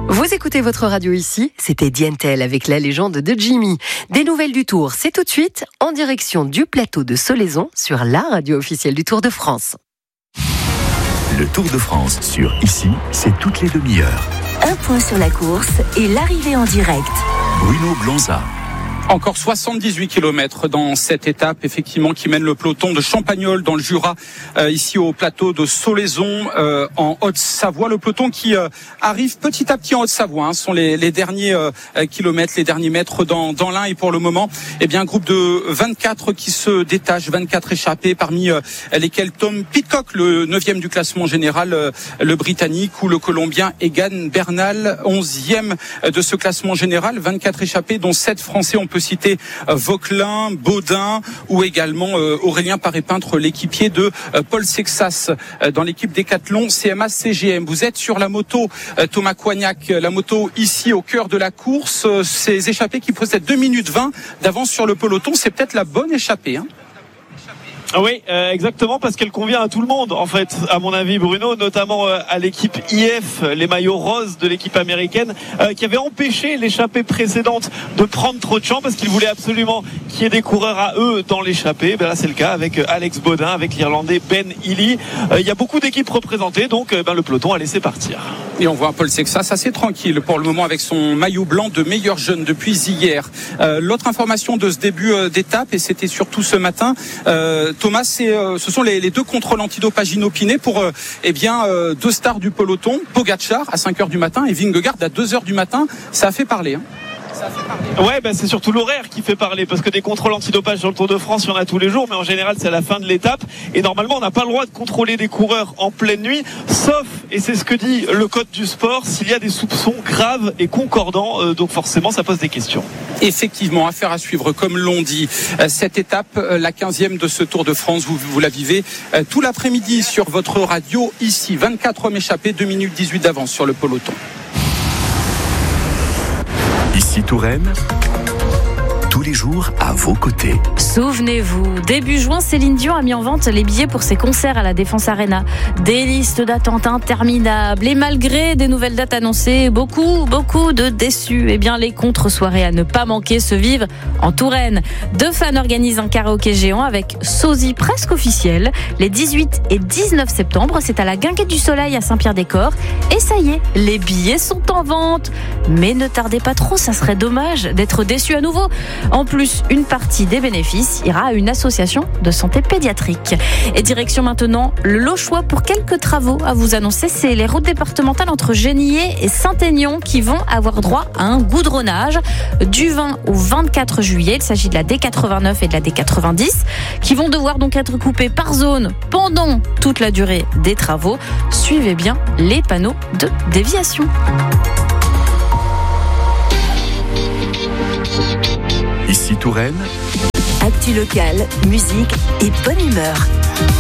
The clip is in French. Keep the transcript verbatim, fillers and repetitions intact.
Vous écoutez votre radio ici, c'était Dientel avec la légende de Jimmy. Des nouvelles du Tour, c'est tout de suite en direction du plateau de Solaison sur la radio officielle du Tour de France. Le Tour de France sur Ici, c'est toutes les demi-heures. Un point sur la course et l'arrivée en direct. Bruno Blanza. Encore soixante-dix-huit kilomètres dans cette étape, effectivement, qui mène le peloton de Champagnole dans le Jura, euh, ici au plateau de Solaison, euh, en Haute-Savoie. Le peloton qui euh, arrive petit à petit en Haute-Savoie. Hein, sont les, les derniers euh, kilomètres, les derniers mètres dans, dans l'Ain. Et pour le moment, eh bien, un groupe de vingt-quatre qui se détache, vingt-quatre échappés, parmi euh, lesquels Tom Pidcock, le neuvième du classement général, euh, le Britannique, ou le Colombien Egan Bernal, onzième de ce classement général. vingt-quatre échappés, dont sept Français. On peut citer euh, Vauquelin, Baudin ou également euh, Aurélien Paré-Peintre, l'équipier de euh, Paul Sexas euh, dans l'équipe Décathlon C M A C G M. Vous êtes sur la moto euh, Thomas Coignac, la moto ici au cœur de la course. Euh, ces échappés qui possèdent deux minutes vingt d'avance sur le peloton, c'est peut-être la bonne échappée, hein. Ah oui, euh, exactement, parce qu'elle convient à tout le monde, en fait, à mon avis, Bruno, notamment euh, à l'équipe I F, les maillots roses de l'équipe américaine, euh, qui avait empêché l'échappée précédente de prendre trop de champ parce qu'ils voulaient absolument qu'il y ait des coureurs à eux dans l'échappée. Ben là, c'est le cas avec Alex Baudin, avec l'Irlandais Ben Healy. Euh, il y a beaucoup d'équipes représentées, donc euh, ben, le peloton a laissé partir. Et on voit un Paul Sexas assez tranquille pour le moment avec son maillot blanc de meilleur jeune depuis hier. Euh, l'autre information de ce début euh, d'étape, et c'était surtout ce matin, euh, Thomas, c'est, euh, ce sont les, les deux contrôles antidopage inopinés pour euh, eh bien, euh, deux stars du peloton, Pogačar à cinq heures du matin et Vingegaard à deux heures du matin. Ça a fait parler, hein. Ouais, ben c'est surtout l'horaire qui fait parler, parce que des contrôles antidopage sur le Tour de France, il y en a tous les jours, mais en général c'est à la fin de l'étape, et normalement on n'a pas le droit de contrôler des coureurs en pleine nuit, sauf, et c'est ce que dit le code du sport, s'il y a des soupçons graves et concordants, euh, donc forcément ça pose des questions. Effectivement, affaire à suivre, comme l'on dit. Cette étape, la quinzième de ce Tour de France, vous, vous la vivez tout l'après-midi sur votre radio ici. vingt-quatre hommes échappés, deux minutes dix-huit d'avance sur le peloton. Ici Touraine, tous les jours à vos côtés. Souvenez-vous, début juin, Céline Dion a mis en vente les billets pour ses concerts à la Défense Arena. Des listes d'attente interminables et malgré des nouvelles dates annoncées, beaucoup, beaucoup de déçus. Eh bien, les contre-soirées à ne pas manquer se vivent en Touraine. Deux fans organisent un karaoké géant avec sosie presque officiel. Les dix-huit et dix-neuf septembre, c'est à la Guinguette du Soleil à Saint-Pierre-des-Corps. Et ça y est, les billets sont en vente. Mais ne tardez pas trop, ça serait dommage d'être déçu à nouveau. En plus, une partie des bénéfices ira à une association de santé pédiatrique. Et direction maintenant le Lochois pour quelques travaux à vous annoncer. C'est les routes départementales entre Genillé et Saint-Aignan qui vont avoir droit à un goudronnage du vingt au vingt-quatre juillet. Il s'agit de la D quatre-vingt-neuf et de la D quatre-vingt-dix qui vont devoir donc être coupées par zone pendant toute la durée des travaux. Suivez bien les panneaux de déviation. Ici Touraine, Actu locale, musique et bonne humeur.